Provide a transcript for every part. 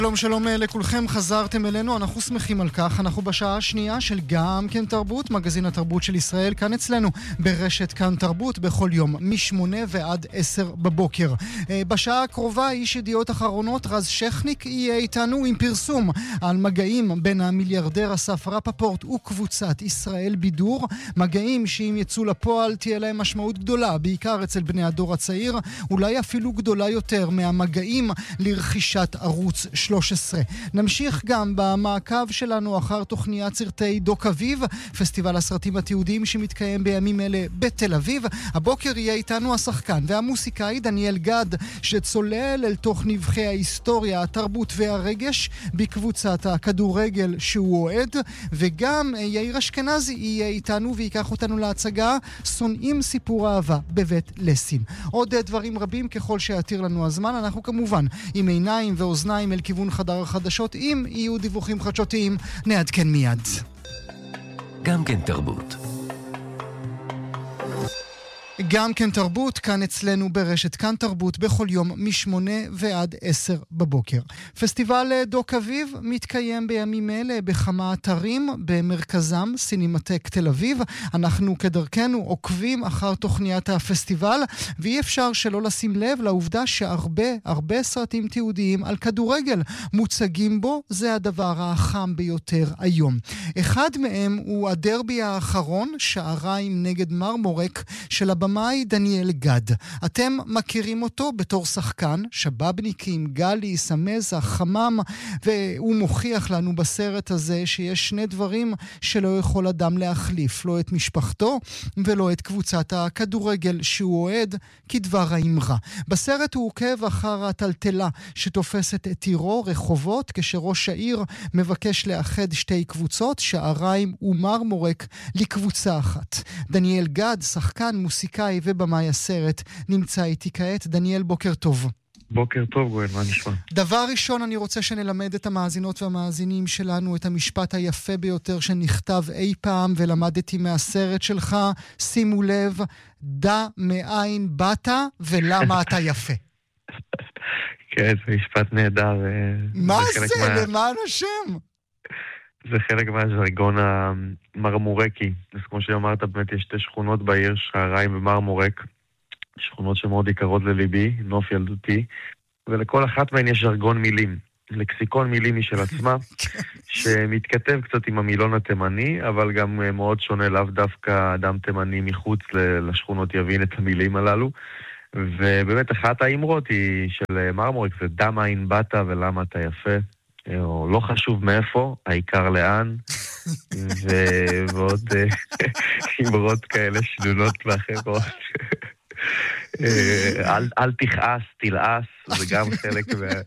שלום שלום לכולכם, חזרתם אלינו, אנחנו שמחים על כך. אנחנו בשעה השנייה של גם כן תרבות, מגזין התרבות של ישראל, כאן אצלנו ברשת כאן תרבות, בכל יום מ8 ועד 10 בבוקר. בשעה הקרובה איש ידיעות אחרונות רז שכניק יהיה איתנו עם פרסום על מגעים בין המיליארדר אסף רפפורט וקבוצת ישראל בידור, מגעים שאם יצאו לפועל תהיה להם משמעות גדולה, בעיקר אצל בני הדור הצעיר, אולי אפילו גדולה יותר מהמגעים לרכישת ערוץ 13. נמשיך גם במעקב שלנו אחר תוכניית סרטי דוק אביב, פסטיבל הסרטים התיעודיים שמתקיים בימים אלה בתל אביב. הבוקר יהיה איתנו השחקן והמוסיקאי דניאל גד, שצולל אל תוך נבחי ההיסטוריה, התרבות והרגש בקבוצת הכדורגל שהוא אוהד, וגם יאיר אשכנזי יהיה איתנו ויקח אותנו להצגה שונאים סיפור אהבה בבית לסין. עוד דברים רבים ככל שיתיר לנו הזמן. אנחנו כמובן עם עיניים ואוזניים אל כיוון חדר החדשות. אם יהיו דיווחים חדשותיים נעדכן מיד. גם כן תרבות. גם כן תרבות, כאן אצלנו ברשת כאן תרבות, בכל יום מ8 ועד 10 בבוקר. פסטיבל דוק אביב מתקיים בימים אלה בכמה אתרים, במרכזם סינמטק תל אביב. אנחנו כדרכנו עוקבים אחר תוכניית הפסטיבל, ואי אפשר שלא לשים לב לעובדה שהרבה סרטים תיעודיים על כדורגל מוצגים בו. זה הדבר החם ביותר היום. אחד מהם הוא הדרבי האחרון, שעריים נגד מרמורק, של הבמאי דניאל גד. אתם מכירים אותו בתור שחקן, שבאבניקים, גלי, סמזה, חמם, והוא מוכיח לנו בסרט הזה שיש שני דברים שלא יכול אדם להחליף, לא את משפחתו ולא את קבוצת הכדורגל שהוא אוהד, כדבר האמרה. בסרט הוא עוקב אחר הטלטלה שתופסת את עירו רחובות, כשראש העיר מבקש לאחד שתי קבוצות, שעריים ומרמורק, לקבוצה אחת. דניאל גד, שחקן, מוסיקאי ובמאי הסרט, נמצא איתי כעת. דניאל, בוקר טוב. בוקר טוב, גואל, מה נשמע? דבר ראשון, אני רוצה שנלמד את המאזינות והמאזינים שלנו את המשפט היפה ביותר שנכתב אי פעם ולמדתי מהסרט שלך. שימו לב, דע מאין באת ולמה אתה יפה. כן, זה משפט נהדר. מה זה? למען השם? זה חלק מהז'רגון המרמורקי. אז כמו שאמרת, באמת יש שתי שכונות בעיר, שעריים ומרמורק, שכונות שמאוד יקרות לליבי, נוף ילדותי, ולכל אחת מהן יש ז'רגון מילים, לקסיקון מילים משל עצמה, שמתכתב קצת עם המילון התימני, אבל גם מאוד שונה, לאו דווקא אדם תימני מחוץ לשכונות יבין את המילים הללו. ובאמת אחת האמרות היא של מרמורק, זה דע מאין באת ולמה אתה יפה, או לא חשוב מאיפה, העיקר לאן, ועוד אמרות כאלה שנונות ואחרות. אל תכעס, תלעס, זה גם חלק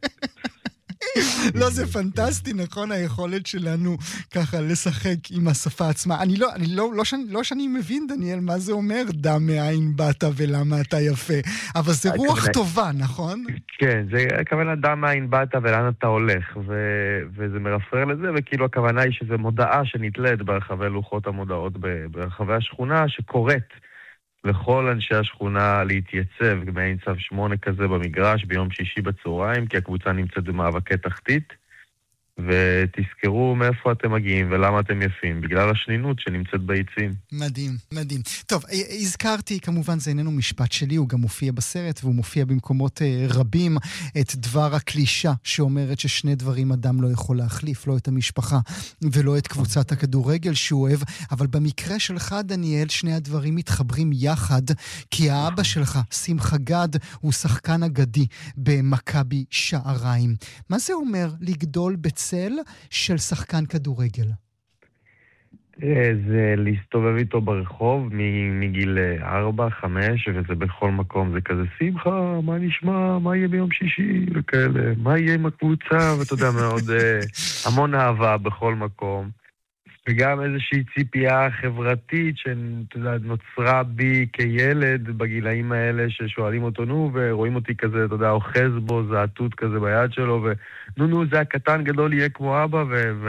לא, זה פנטסטי, נכון? היכולת שלנו ככה לשחק עם השפה עצמה. לא שאני מבין, דניאל, מה זה אומר דע מאין באת ולמה אתה יפה, אבל זה רוח טובה, נכון? כן, זה הכוונה דע מאין באת ולאן אתה הולך, וזה מרפרר לזה, וכאילו הכוונה היא שזה מודעה שנתלית ברחבי לוחות המודעות ברחבי השכונה, שקוראת לכל אנשי השכונה להתייצב במעין צו 8 כזה במגרש ביום שישי בצהריים, כי הקבוצה נמצאת במאבקי תחתית, ותזכרו מאיפה אתם מגיעים ולמה אתם יפים, בגלל השנינות שנמצאת ביצים. מדהים, מדהים. טוב, הזכרתי, כמובן זה איננו משפט שלי, הוא גם מופיע בסרט, והוא מופיע במקומות רבים, את דבר הקלישה שאומרת ששני דברים אדם לא יכול להחליף, לא את המשפחה ולא את קבוצת הכדורגל שהוא אוהב, אבל במקרה שלך, דניאל, שני הדברים מתחברים יחד, כי האבא שלך, שמחה גד, הוא שחקן אגדי במכבי שעריים. מה זה אומר לגדול בצל של שחקן כדורגל? זה להסתובב איתו ברחוב מגיל 4-5, וזה בכל מקום, זה כזה שמחה, מה נשמע, מה יהיה ביום שישי, וכאלה, מה יהיה עם הקבוצה, ואתה יודע, מאוד המון אהבה בכל מקום. וגם איזושהי ציפייה חברתית שנוצרה בי כילד בגילאים האלה ששואלים אותו, נו, ורואים אותי כזה, אתה יודע, אוחז בו, זעתות כזה ביד שלו, ונו, זה הקטן גדול יהיה כמו אבא,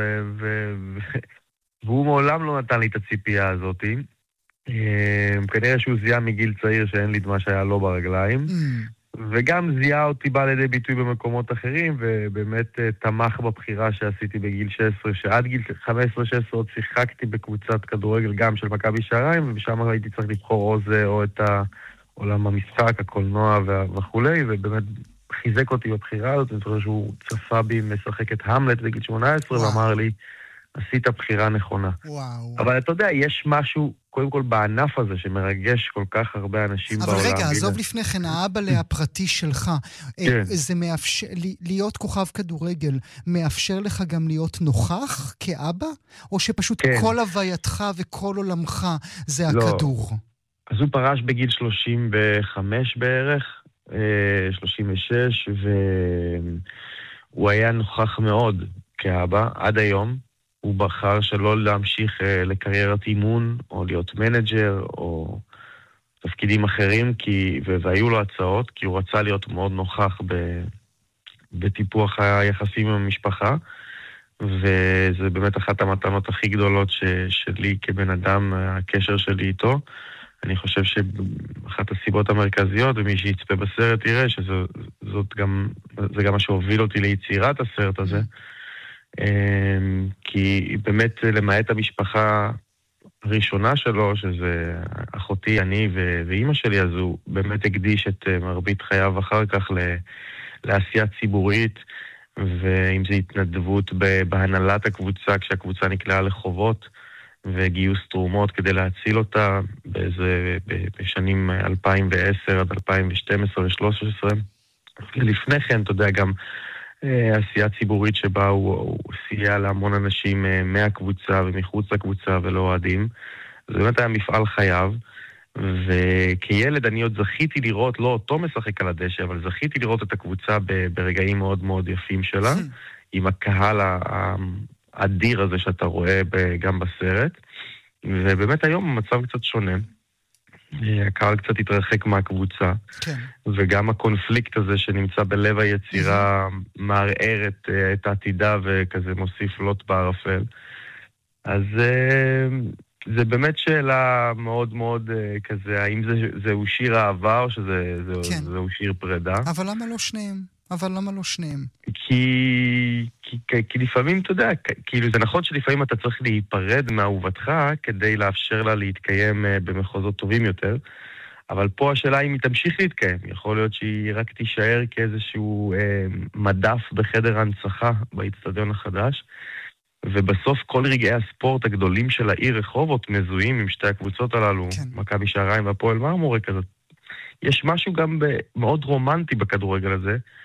והוא מעולם לא נתן לי את הציפייה הזאת. כנראה שהוא זיהה מגיל צעיר שאין לי את מה שהיה לו ברגליים, וגם זיהה אותי בא לידי ביטוי במקומות אחרים, ובאמת תמך בבחירה שעשיתי בגיל 16, שעד גיל 15-16 עוד שיחקתי בקבוצת כדורגל גם של מכבי שעריים, ושם הייתי צריך לבחור או זה או את עולם המשחק, הקולנוע וכולי, ובאמת חיזק אותי בבחירה הזאת. אני חושב שהוא צפה בי משחק את המלט בגיל 18, ואמר לי, עשית בחירה נכונה. וואו. אבל אתה יודע, יש משהו, קודם כל בענף הזה, שמרגש כל כך הרבה אנשים בעולם. אבל רגע, עזוב לפני כן, האבא הפרטי שלך, זה מאפשר, להיות כוכב כדורגל, מאפשר לך גם להיות נוכח כאבא? או שפשוט כל הווייתך וכל עולמך זה הכדור? אז הוא פרש בגיל 35 בערך, 36, והוא היה נוכח מאוד כאבא עד היום. הוא בחר שלא להמשיך לקריירת אימון, או להיות מנג'ר, או תפקידים אחרים, והיו לו הצעות, כי הוא רצה להיות מאוד נוכח בטיפוח היחסים עם המשפחה, וזה באמת אחת המתנות הכי גדולות שלי כבן אדם, הקשר שלי איתו. אני חושב שאחת הסיבות המרכזיות, ומי שיצפה בסרט יראה, שזה גם מה שהוביל אותי ליצירת הסרט הזה, כי באמת למעט המשפחה הראשונה שלו, שזה אחותי, אני ואימא שלי, אז הוא באמת הקדיש את מרבית חייו אחר כך לעשייה ציבורית, ואם זה התנדבות בהנהלת הקבוצה, כשהקבוצה נקלעה לחובות, וגיוס תרומות כדי להציל אותה בשנים 2010 עד 2012 ו-2013. ולפני כן, אתה יודע, גם עשייה ציבורית שבה הוא סייע להמון אנשים מהקבוצה ומחוץ לקבוצה ולא אוהדים. זה באמת היה מפעל חייו, וכילד אני עוד זכיתי לראות, לא אותו משחק על הדשא, אבל זכיתי לראות את הקבוצה ברגעים מאוד מאוד יפים שלה, עם הקהל האדיר הזה שאתה רואה גם בסרט, ובאמת היום המצב קצת שונה. הקהל קצת התרחק מהקבוצה, כן. וגם הקונפליקט הזה שנמצא בלב היצירה מערער את העתידה וכזה מוסיף לוט בערפל. אז זה באמת שאלה מאוד מאוד כזה, האם זהו שיר אהבה או שזהו שיר פרידה. אבל למה לא שניהם? כי לפעמים, אתה יודע, כאילו זה נכון שלפעמים אתה צריך להיפרד מאהובתך כדי לאפשר לה להתקיים במחוזות טובים יותר, אבל פה השאלה אם היא תמשיך להתקיים. יכול להיות שהיא רק תישאר כאיזשהו מדף בחדר הנצחה באצטדיון החדש, ובסוף כל רגעי הספורט הגדולים של העיר רחובות מזוהים עם שתי הקבוצות הללו, כן. מכבי שעריים והפועל מרמורק. יש משהו גם מאוד רומנטי בכדורגל הזה,